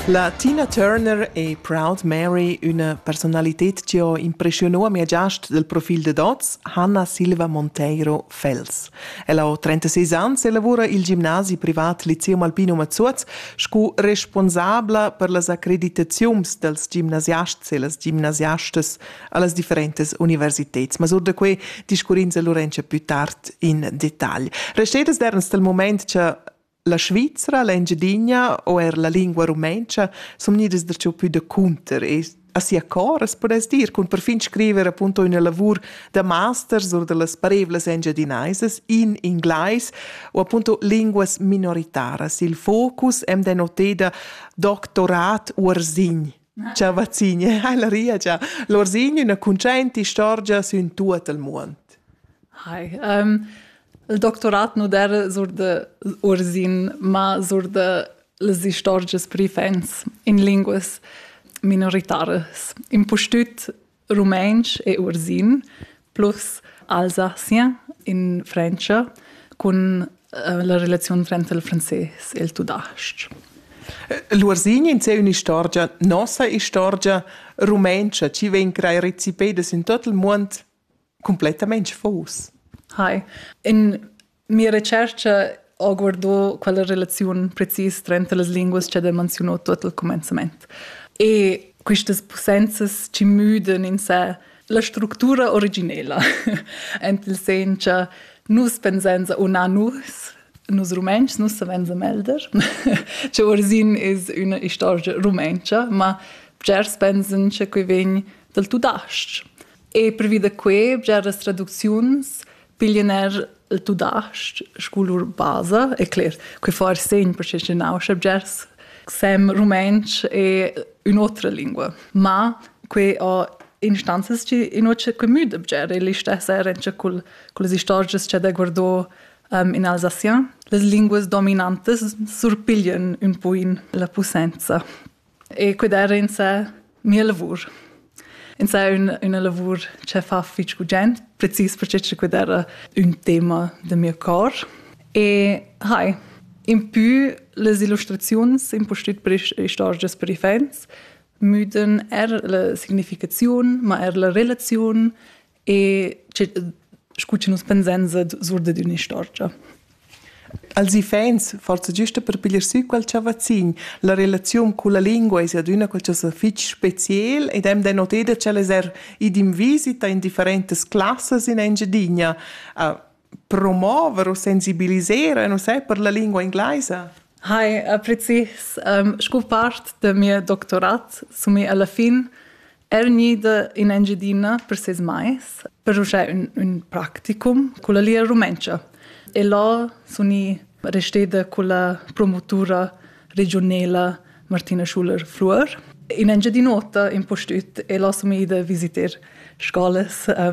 La Tina Turner è Proud Mary, una personalità che ha impressionato a mia giast del profil de dots, Hanna Silva Monteiro Fels. Ella ha 36 anni e lavora il ginnasio privat Liceum Alpino Mazzuaz, scu responsabile per le accreditazioni dels gimnasiasts e les gimnasiastes alle differenti università. Ma sur de quei discurinza Lorenzo più tard in dettaglio. Restedes derens del moment che la Svizzera, l'Engiadina o la lingua rumencha sono nides da più da conter e a sia cores podes dir con per fin scrivere appunto un lavoro da masters o delle parevles engiadinaises in inglese o appunto linguas minoritaras. Il focus è denote da doctorat ursign. Ciao vaccine, la ria già. L'ursign una concenti storgia su in tutto il mondo. Hi. Il doctorat non era sur de ursin, ma sur de les historias prefens in linguas minoritarias. In postut rumensch e ursin, plus alsacien in Francia, con la relazione frente al francese e il tudast. L'ursin in sé una storia, nostra storia rumencha, ci ven crai recipedes in tutto il mondo completamente fos. Hi. In mia ricerca ho guardato quella relazione precisa tra le lingue che ho menzionato tutto il cominciamento. E queste potenze ci mudano in sé la struttura originale. In il senso che noi pensiamo una nus rumenci, nus sappiamo melder. Che origine è una storia rumenca, ma gers pensano che qui viene dal tudast. E per via di qui, gers traduzioni pigliano il tudast, scolur base, è chiaro, che fa segno perché c'è nauscia, gers sem rumensch e un'altra lingua. Ma qui ha instanze che invece che muda bger, e le stesse erano con le storie che da guardo in alsacien, le lingue dominanti surpigliano un po' la potenza. E qui era in sé mio lavoro. In sé un lavoro che fa fitch con gente, preciso perché questo era un tema del mio cor. E in più le illustrazioni imposte per le storie per i fans mudano la significazione, ma la relazione e scucciano pensenza su di una storia. Als i fans, forse giusto per pigliar su quel ciavazzin, la relazione con la lingua è una cosa fitch speciale ed hem denoteda che les idim visita in differenti classes in Engiadina a promuovere o sensibilizzare, non sai, per la lingua inglese. Precis. Scopart del mio dottorat, su me alla fin, nida in Engiadina per 6 mesi, per usare un practicum con la lia rumencha. E là sono restata con la promotura regionale Martina Schuller-Flur. In Engiadinota, in postut, e là sono ida a visitare scuole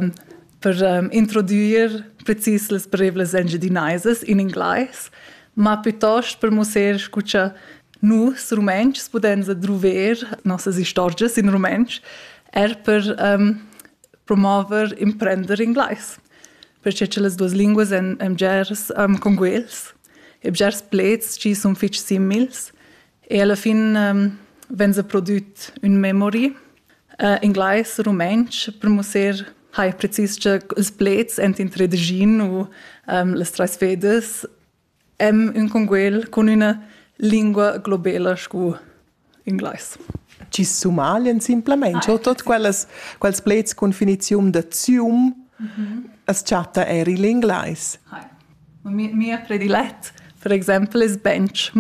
per introdurre precis le parevles engiadinaises in inglese, ma piuttosto per mostrar scuccia nus rumensch podem trovar nossas stories in rumensch per promover imprender inglese. Perché le due lingue sono gers conguels, e gers plets ci sono fitch simils, e alla fine vengono prodotte una memoria inglese, rumensch, per mostrar preciso che i plets sono in tredegin o le trasfedes un conguel con una lingua globale come inglese. Ci sommaliano semplicemente, o tutte quelle plets con definizione da zium, as chatta eri l'inglese. Mia prediletta, per esempio, è bench.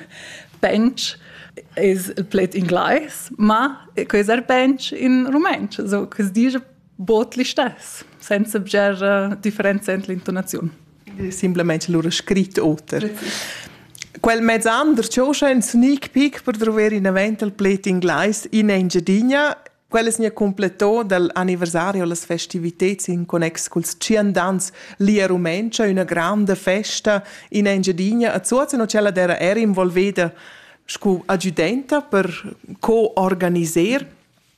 Bench è il plet inglese, ma questo è bench in rumensch. So, questo dice botli stesso, senza differenza nell'intonazione. Semplicemente loro scritto otter. Quel mezzander c'è un sneak peek per trovare in evento il plet inglese in Engiadina. Quello è completo dall'anniversario alle festività in connex con il 100 anni Lia Rumencha, una grande festa in Engiadina. A Zuzano c'è era involvita come aggiudenta per co-organizzare.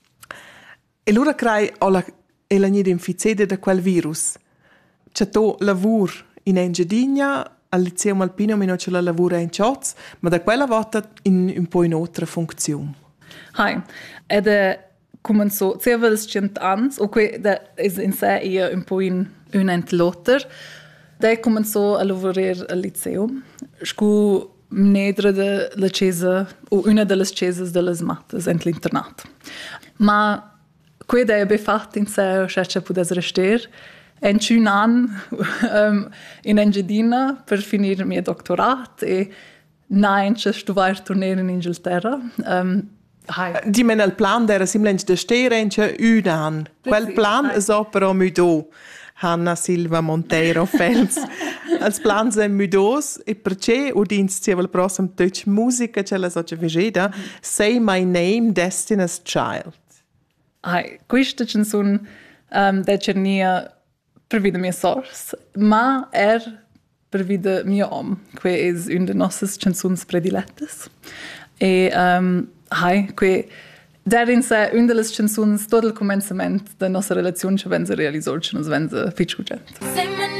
E allora crei alla niente inficita da quel virus. C'è to lavoro in Engiadina al liceo Malpino meno ce la lavora in Cioz, ma da quella volta in un po' in altra funzione. Hai, ed comenzò circa 100 anni, o que da es in sé io un po' in un entlotter. Da comenzò a lavorare al liceo, scu nedra de la chiesa o una delle chiese delle matte en l'internat. Ma que da be fatto in sé cerca pudes rester en un an in Engiadina per finire il mio dottorato e neanche studiare tornare in Inghilterra. Di men il plan era semplicemente de stare un an. Quel plan è però mudo. Hanna Silva Monteiro Fels. Els plans sind mudos e perché udins sia il prossimo touch musica che la socia vigeda Say My Name Destiny's Child. Questa canzone da cernia per vida mia sors, ma per vida mio om, que es una de nossas canções prediletas. E que darin sa una delle canções tot il començament da nostra relazione che vense realizzò, che nos vense ficciugent.